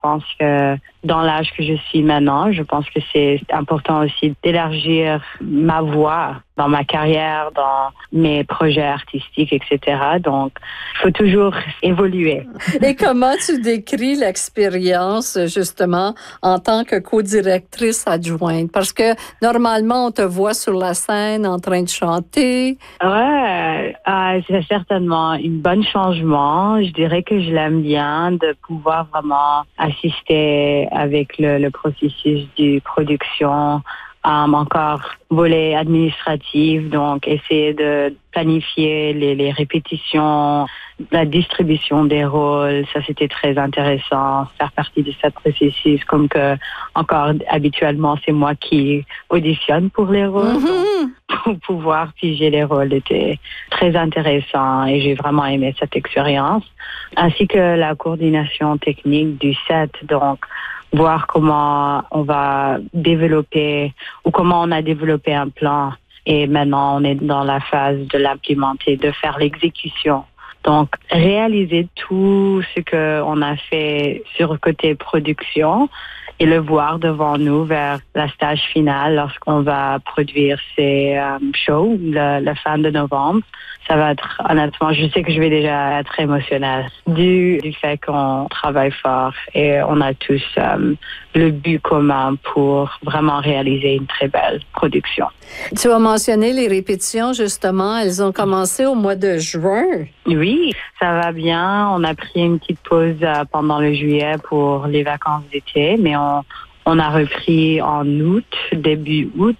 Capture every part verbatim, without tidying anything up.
Je pense que dans l'âge que je suis maintenant, je pense que c'est important aussi d'élargir ma voix dans ma carrière, dans mes projets artistiques, et cetera. Donc, il faut toujours évoluer. Et comment tu décris l'expérience, justement, en tant que co-directrice adjointe? Parce que, normalement, on te voit sur la scène en train de chanter. Ouais, euh, c'est certainement un bon changement. Je dirais que je l'aime bien de pouvoir vraiment assister avec le, le processus de production. Um, encore volet administratif, donc essayer de planifier les, les répétitions, la distribution des rôles, ça c'était très intéressant, faire partie de ce processus, comme que encore habituellement c'est moi qui auditionne pour les rôles, mm-hmm. donc, pour pouvoir piger les rôles était très intéressant et j'ai vraiment aimé cette expérience, ainsi que la coordination technique du set, donc voir comment on va développer ou comment on a développé un plan et maintenant on est dans la phase de l'implémenter, de faire l'exécution. Donc, réaliser tout ce qu'on a fait sur le côté production et le voir devant nous vers la stage finale lorsqu'on va produire ces euh, shows le, le fin de novembre. Ça va être, honnêtement, je sais que je vais déjà être émotionnelle du, du fait qu'on travaille fort et on a tous euh, le but commun pour vraiment réaliser une très belle production. Tu as mentionné les répétitions, justement. Elles ont commencé au mois de juin. Oui, ça va bien. On a pris une petite pause euh, pendant le juillet pour les vacances d'été, mais on, on a repris en août, début août.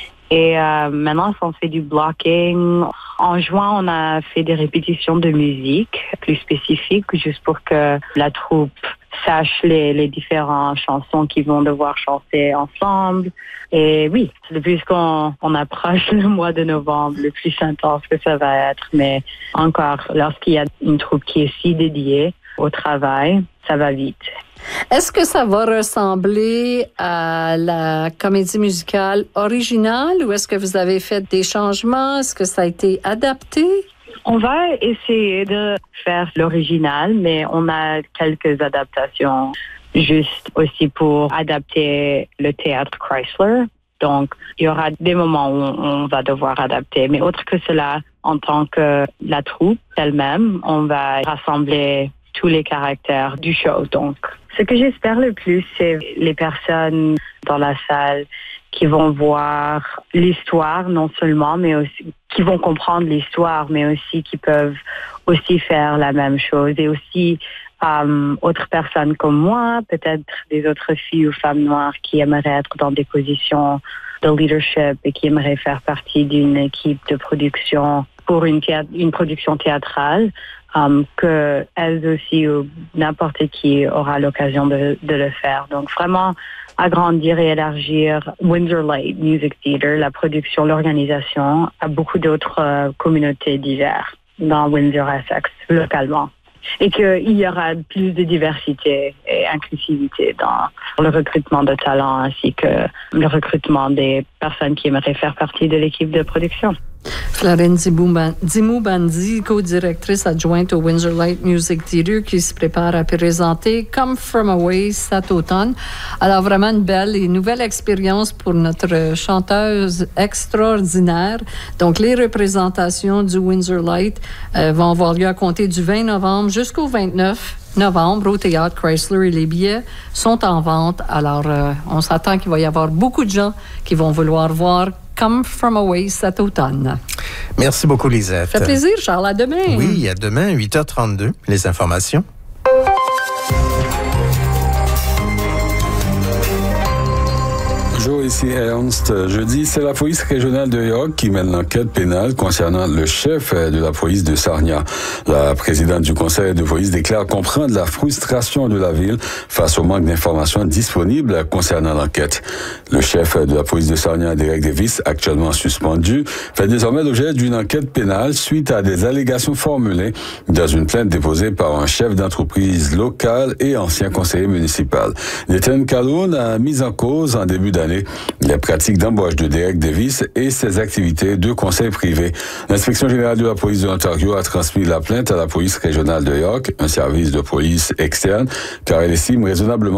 Et euh, maintenant, on fait du blocking. En juin, on a fait des répétitions de musique plus spécifiques, juste pour que la troupe sache les, les différentes chansons qu'ils vont devoir chanter ensemble. Et oui, le plus qu'on on approche le mois de novembre, le plus intense que ça va être. Mais encore, lorsqu'il y a une troupe qui est si dédiée au travail, ça va vite. Est-ce que ça va ressembler à la comédie musicale originale ou est-ce que vous avez fait des changements? Est-ce que ça a été adapté? On va essayer de faire l'original, mais on a quelques adaptations juste aussi pour adapter le théâtre Chrysler. Donc, il y aura des moments où on va devoir adapter. Mais autre que cela, en tant que la troupe elle-même, on va rassembler tous les caractères du show. Donc, ce que j'espère le plus, c'est les personnes dans la salle qui vont voir l'histoire, non seulement, mais aussi qui vont comprendre l'histoire, mais aussi qui peuvent aussi faire la même chose. Et aussi, euh, autres personnes comme moi, peut-être des autres filles ou femmes noires qui aimeraient être dans des positions de leadership et qui aimeraient faire partie d'une équipe de production pour une, théâ- une production théâtrale, um, que elles aussi ou n'importe qui aura l'occasion de, de le faire. Donc vraiment agrandir et élargir Windsor Light Music Theatre, la production, l'organisation, à beaucoup d'autres euh, communautés diverses dans Windsor-Essex, localement. Et qu'il y aura plus de diversité et inclusivité dans le recrutement de talents ainsi que le recrutement des personnes qui aimeraient faire partie de l'équipe de production. Florine Dzimou-Bandi, co-directrice adjointe au Windsor Light Music Theatre, qui se prépare à présenter Come From Away cet automne. Alors, vraiment une belle et nouvelle expérience pour notre chanteuse extraordinaire. Donc, les représentations du Windsor Light euh, vont avoir lieu à compter du vingt novembre jusqu'au vingt-neuf novembre au Théâtre Chrysler et les billets sont en vente. Alors, euh, on s'attend qu'il va y avoir beaucoup de gens qui vont vouloir voir Come From Away cet automne. Merci beaucoup, Lisette. Ça fait plaisir, Charles. À demain. Oui, à demain, huit heures trente-deux. Les informations. Bonjour, ici Ernst. Jeudi, c'est la police régionale de York qui mène l'enquête pénale concernant le chef de la police de Sarnia. La présidente du conseil de police déclare comprendre la frustration de la ville face au manque d'informations disponibles concernant l'enquête. Le chef de la police de Sarnia, Derek Davis, actuellement suspendu, fait désormais l'objet d'une enquête pénale suite à des allégations formulées dans une plainte déposée par un chef d'entreprise locale et ancien conseiller municipal. Nathan Calhoun a mis en cause en début d'année les pratiques d'embauche de Derek Davis et ses activités de conseil privé. L'inspection générale de la police de l'Ontario a transmis la plainte à la police régionale de York, un service de police externe, car elle estime raisonnablement